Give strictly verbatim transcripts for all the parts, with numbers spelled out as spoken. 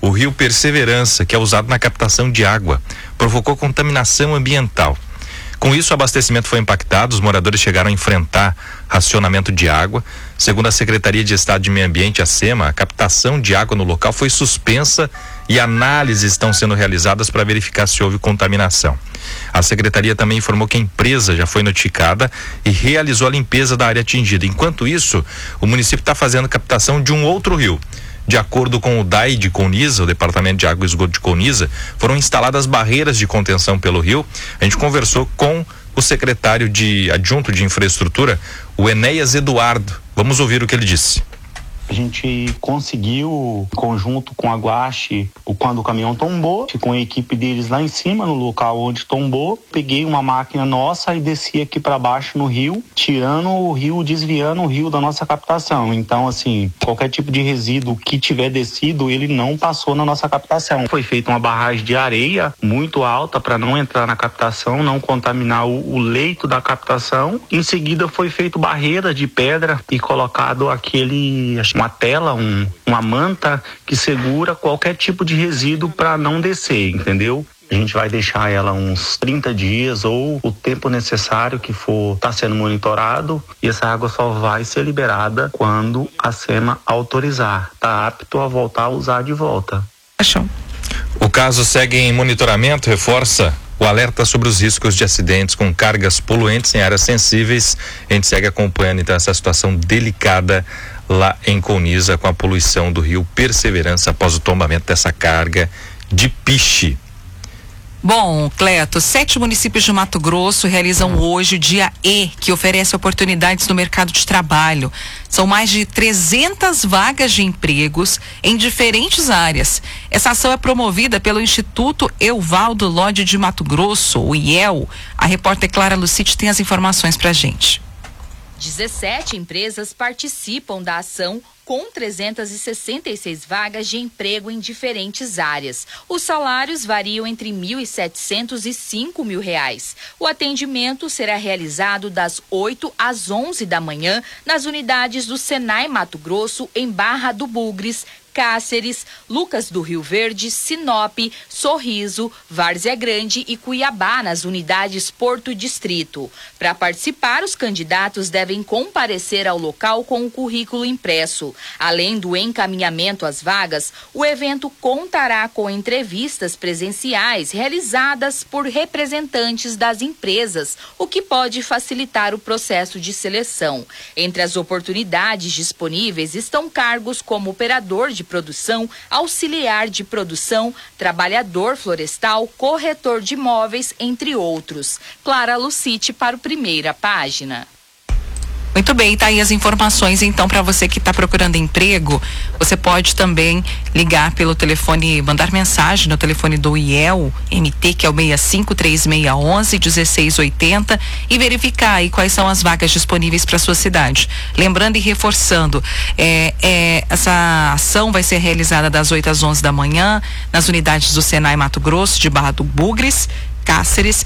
o rio Perseverança, que é usado na captação de água, provocou contaminação ambiental. Com isso, o abastecimento foi impactado, os moradores chegaram a enfrentar racionamento de água. Segundo a Secretaria de Estado de Meio Ambiente, a SEMA, a captação de água no local foi suspensa e análises estão sendo realizadas para verificar se houve contaminação. A Secretaria também informou que a empresa já foi notificada e realizou a limpeza da área atingida. Enquanto isso, o município está fazendo captação de um outro rio. De acordo com o D A I de Coniza, o Departamento de Água e Esgoto de Coniza, foram instaladas barreiras de contenção pelo rio. A gente conversou com o secretário de adjunto de infraestrutura, o Enéas Eduardo. Vamos ouvir o que ele disse. A gente conseguiu, em conjunto com a Guache, quando o caminhão tombou, com a equipe deles lá em cima, no local onde tombou, peguei uma máquina nossa e desci aqui para baixo no rio, tirando o rio, desviando o rio da nossa captação. Então, assim, qualquer tipo de resíduo que tiver descido, ele não passou na nossa captação. Foi feita uma barragem de areia muito alta para não entrar na captação, não contaminar o, o leito da captação. Em seguida, foi feito barreira de pedra e colocado aquele... uma tela, um, uma manta que segura qualquer tipo de resíduo para não descer, entendeu? A gente vai deixar ela uns trinta dias ou o tempo necessário que for estar tá sendo monitorado, e essa água só vai ser liberada quando a SEMA autorizar. Está apto a voltar a usar de volta. Achou. O caso segue em monitoramento, reforça o alerta sobre os riscos de acidentes com cargas poluentes em áreas sensíveis. A gente segue acompanhando então essa situação delicada lá em Coniza com a poluição do rio Perseverança após o tombamento dessa carga de piche. Bom, Cleto, sete municípios de Mato Grosso realizam hoje o Dia E, que oferece oportunidades no mercado de trabalho. São mais de trezentas vagas de empregos em diferentes áreas. Essa ação é promovida pelo Instituto Evaldo Lodge de Mato Grosso, o I E L. A repórter Clara Lucite tem as informações pra gente. dezessete empresas participam da ação com trezentas e sessenta e seis vagas de emprego em diferentes áreas. Os salários variam entre mil e setecentos e cinco mil reais. O atendimento será realizado das oito às onze da manhã nas unidades do Senai Mato Grosso, em Barra do Bugres, Cáceres, Lucas do Rio Verde, Sinop, Sorriso, Várzea Grande e Cuiabá, nas unidades Porto Distrito. Para participar, os candidatos devem comparecer ao local com o currículo impresso. Além do encaminhamento às vagas, o evento contará com entrevistas presenciais realizadas por representantes das empresas, o que pode facilitar o processo de seleção. Entre as oportunidades disponíveis estão cargos como operador de produção, auxiliar de produção, trabalhador florestal, corretor de imóveis, entre outros. Clara Lucite para o Primeira Página. Muito bem, tá aí as informações. Então, para você que está procurando emprego, você pode também ligar pelo telefone, mandar mensagem no telefone do I E L M T, que é o seis cinco três seis um um, um seis oito zero, e verificar aí quais são as vagas disponíveis para sua cidade. Lembrando e reforçando, é, é, essa ação vai ser realizada das oito às onze da manhã nas unidades do Senai Mato Grosso, de Barra do Bugres, Cáceres,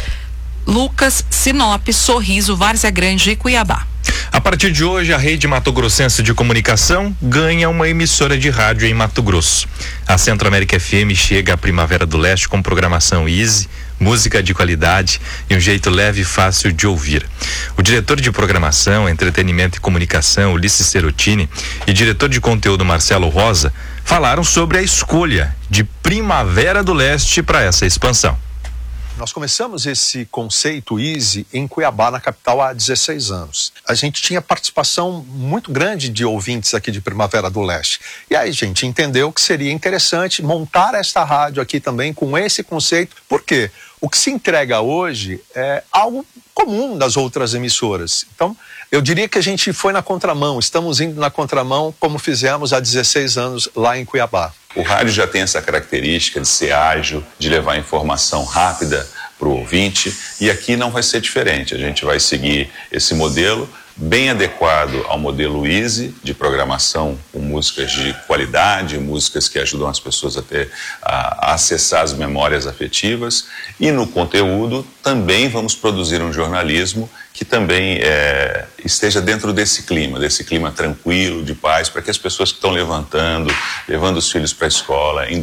Lucas, Sinop, Sorriso, Várzea Grande e Cuiabá. A partir de hoje, a Rede Mato Grossense de Comunicação ganha uma emissora de rádio em Mato Grosso. A Centro-América F M chega à Primavera do Leste com programação easy, música de qualidade e um jeito leve e fácil de ouvir. O diretor de programação, entretenimento e comunicação, Ulisses Cerotini, e diretor de conteúdo, Marcelo Rosa, falaram sobre a escolha de Primavera do Leste para essa expansão. Nós começamos esse conceito Easy em Cuiabá, na capital, há dezesseis anos. A gente tinha participação muito grande de ouvintes aqui de Primavera do Leste. E aí a gente entendeu que seria interessante montar esta rádio aqui também com esse conceito. Por quê? O que se entrega hoje é algo comum das outras emissoras. Então, eu diria que a gente foi na contramão, estamos indo na contramão como fizemos há dezesseis anos lá em Cuiabá. O rádio já tem essa característica de ser ágil, de levar informação rápida para o ouvinte, e aqui não vai ser diferente. A gente vai seguir esse modelo bem adequado ao modelo Easy de programação, com músicas de qualidade, músicas que ajudam as pessoas a, ter, a, a acessar as memórias afetivas, e no conteúdo também vamos produzir um jornalismo que também é, esteja dentro desse clima, desse clima tranquilo, de paz, para que as pessoas que estão levantando, levando os filhos para a escola, indo